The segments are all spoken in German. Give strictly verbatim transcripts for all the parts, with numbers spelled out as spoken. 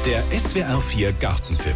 Der S W R vier Gartentipp.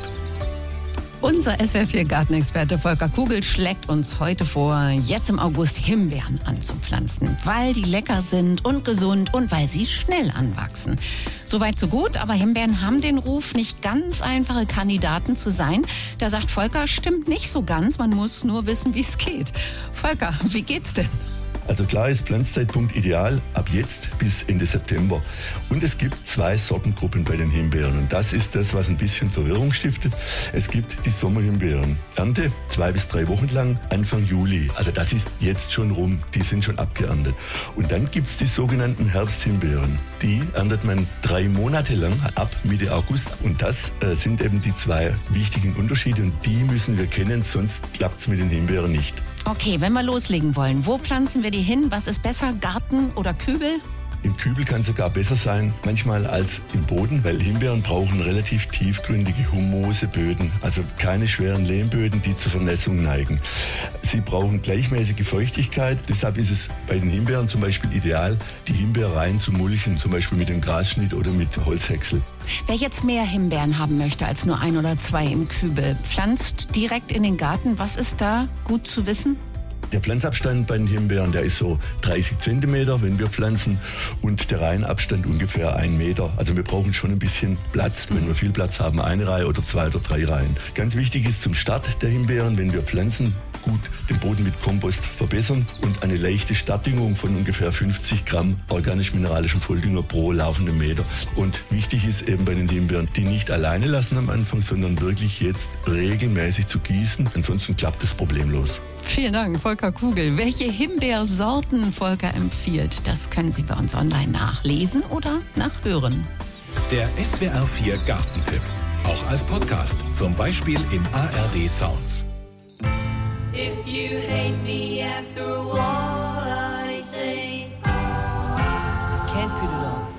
Unser S W R vier Gartenexperte Volker Kugel schlägt uns heute vor, jetzt im August Himbeeren anzupflanzen, weil die lecker sind und gesund und weil sie schnell anwachsen. Soweit so gut, aber Himbeeren haben den Ruf, nicht ganz einfache Kandidaten zu sein. Da sagt Volker, stimmt nicht so ganz, man muss nur wissen, wie es geht. Volker, wie geht's denn? Also klar ist Pflanzzeitpunkt ideal ab jetzt bis Ende September. Und es gibt zwei Sortengruppen bei den Himbeeren. Und das ist das, was ein bisschen Verwirrung stiftet. Es gibt die Sommerhimbeeren. Ernte zwei bis drei Wochen lang, Anfang Juli. Also das ist jetzt schon rum. Die sind schon abgeerntet. Und dann gibt es die sogenannten Herbsthimbeeren. Die erntet man drei Monate lang ab Mitte August. Und das äh, sind eben die zwei wichtigen Unterschiede. Und die müssen wir kennen, sonst klappt es mit den Himbeeren nicht. Okay, wenn wir loslegen wollen, wo pflanzen wir die hin? Was ist besser, Garten oder Kübel? Im Kübel kann es sogar besser sein, manchmal als im Boden, weil Himbeeren brauchen relativ tiefgründige, humose Böden, also keine schweren Lehmböden, die zur Vernässung neigen. Sie brauchen gleichmäßige Feuchtigkeit, deshalb ist es bei den Himbeeren zum Beispiel ideal, die Himbeereien zu mulchen, zum Beispiel mit dem Grasschnitt oder mit Holzhäcksel. Wer jetzt mehr Himbeeren haben möchte als nur ein oder zwei im Kübel, pflanzt direkt in den Garten. Was ist da gut zu wissen? Der Pflanzabstand bei den Himbeeren, der ist so dreißig Zentimeter, wenn wir pflanzen, und der Reihenabstand ungefähr ein Meter. Also wir brauchen schon ein bisschen Platz, wenn wir viel Platz haben, eine Reihe oder zwei oder drei Reihen. Ganz wichtig ist zum Start der Himbeeren, wenn wir pflanzen, gut den Boden mit Kompost verbessern und eine leichte Startdüngung von ungefähr fünfzig Gramm organisch-mineralischem Volldünger pro laufenden Meter. Und wichtig ist eben bei den Himbeeren, die nicht alleine lassen am Anfang, sondern wirklich jetzt regelmäßig zu gießen. Ansonsten klappt das problemlos. Vielen Dank, Volker Kugel. Welche Himbeersorten Volker empfiehlt, das können Sie bei uns online nachlesen oder nachhören. Der S W R vier Gartentipp. Auch als Podcast, zum Beispiel in A R D Sounds. If you hate me after a while